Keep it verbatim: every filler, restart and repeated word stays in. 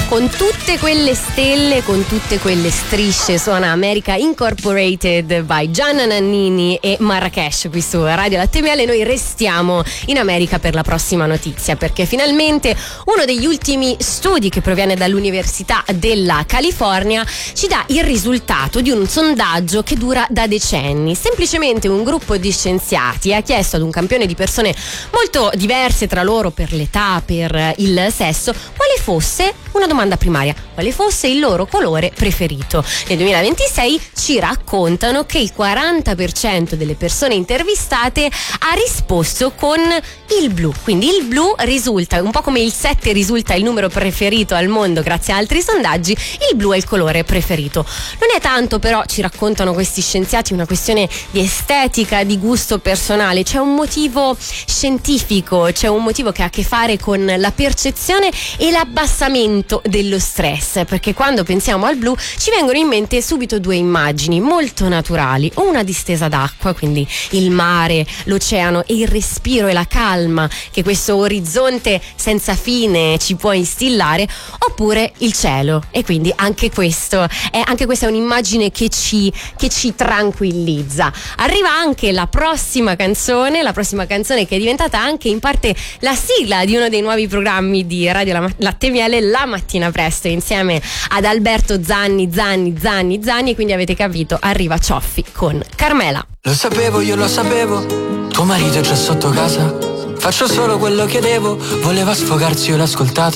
Con tutte quelle stelle, con tutte quelle strisce, suona America Incorporated by Gianna Nannini e Marrakesh qui su Radio Latte Miele. Noi restiamo in America per la prossima notizia, perché finalmente uno degli ultimi studi che proviene dall'Università della California ci dà il risultato di un sondaggio che dura da decenni. Semplicemente un gruppo di scienziati ha chiesto ad un campione di persone molto diverse tra loro per l'età, per il sesso, quale fosse una domanda primaria, quale fosse il loro colore preferito. Nel duemilaventisei ci raccontano che il quaranta per cento delle persone intervistate ha risposto con il blu. Quindi il blu risulta, un po' come il sette risulta il numero preferito al mondo grazie a altri sondaggi, il blu è il colore preferito. Non è tanto però, ci raccontano questi scienziati, una questione di estetica, di gusto personale. C'è un motivo scientifico, c'è un motivo che ha a che fare con la percezione e l'abbassamento dello stress, perché quando pensiamo al blu ci vengono in mente subito due immagini molto naturali: o una distesa d'acqua, quindi il mare, l'oceano e il respiro e la calma che questo orizzonte senza fine ci può instillare, oppure il cielo, e quindi anche questo è, anche questa è un'immagine che ci, che ci tranquillizza. Arriva anche la prossima canzone, la prossima canzone che è diventata anche in parte la sigla di uno dei nuovi programmi di Radio Latte Miele, La Mattina Presto, insieme ad Alberto Zanni, Zanni, Zanni, Zanni, e quindi avete capito, arriva Cioffi con Carmela. Lo sapevo, io lo sapevo, tuo marito è già sotto casa, faccio solo quello che devo, voleva sfogarsi, io l'ho ascoltato,